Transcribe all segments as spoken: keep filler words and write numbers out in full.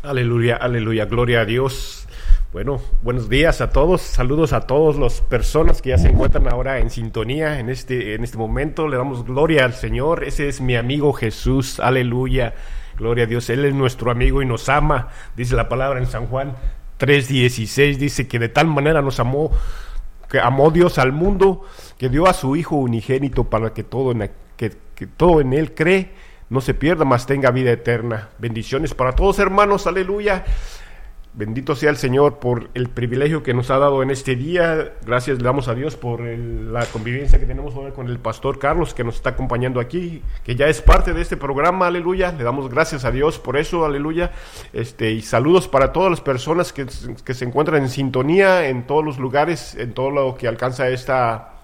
Aleluya, aleluya, gloria a Dios. Bueno, buenos días a todos, saludos a todas las personas que ya se encuentran ahora en sintonía en este, en este momento. Le damos gloria al Señor. Ese es mi amigo Jesús, aleluya, gloria a Dios. Él es nuestro amigo y nos ama, dice la palabra en San Juan tres dieciséis, dice que de tal manera nos amó, que amó Dios al mundo, que dio a su Hijo unigénito para que todo en, que, que todo en Él cree, no se pierda, mas tenga vida eterna. Bendiciones para todos, hermanos, aleluya. Bendito sea el Señor por el privilegio que nos ha dado en este día. Gracias le damos a Dios por el, la convivencia que tenemos ahora con el pastor Carlos, que nos está acompañando aquí, que ya es parte de este programa, aleluya. Le damos gracias a Dios por eso, aleluya. Este, y saludos para todas las personas que, que se encuentran en sintonía en todos los lugares, en todo lo que alcanza esta,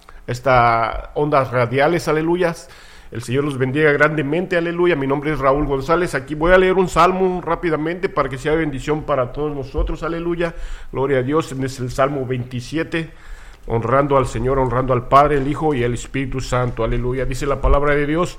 esta ondas radiales, aleluya. El Señor los bendiga grandemente, aleluya. Mi nombre es Raúl González. Aquí voy a leer un salmo rápidamente para que sea bendición para todos nosotros, aleluya. Gloria a Dios. Es el Salmo veintisiete, honrando al Señor, honrando al Padre, el Hijo y el Espíritu Santo, aleluya. Dice la palabra de Dios: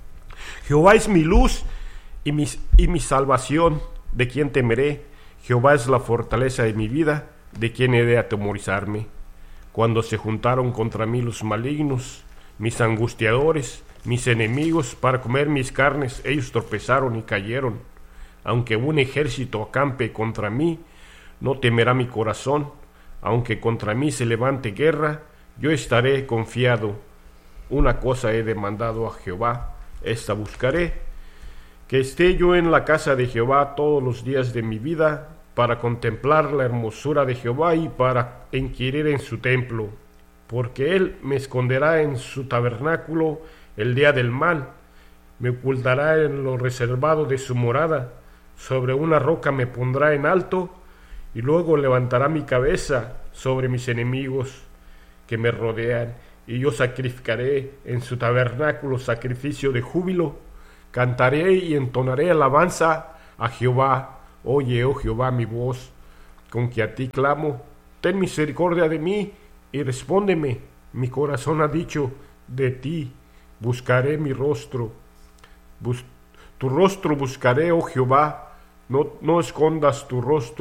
Jehová es mi luz y mi, y mi salvación, ¿de quién temeré? Jehová es la fortaleza de mi vida, ¿de quién he de atemorizarme? Cuando se juntaron contra mí los malignos, mis angustiadores, mis enemigos, para comer mis carnes, ellos tropezaron y cayeron. Aunque un ejército acampe contra mí, no temerá mi corazón. Aunque contra mí se levante guerra, yo estaré confiado. Una cosa he demandado a Jehová, esta buscaré, que esté yo en la casa de Jehová todos los días de mi vida, para contemplar la hermosura de Jehová y para inquirir en su templo. Porque él me esconderá en su tabernáculo el día del mal, me ocultará en lo reservado de su morada, sobre una roca me pondrá en alto, y luego levantará mi cabeza sobre mis enemigos que me rodean, y yo sacrificaré en su tabernáculo sacrificio de júbilo, cantaré y entonaré alabanza a Jehová. Oye, oh Jehová, mi voz, con que a ti clamo, ten misericordia de mí, y respóndeme. Mi corazón ha dicho de ti, buscaré mi rostro. Bus- tu rostro buscaré, oh Jehová, no, no escondas tu rostro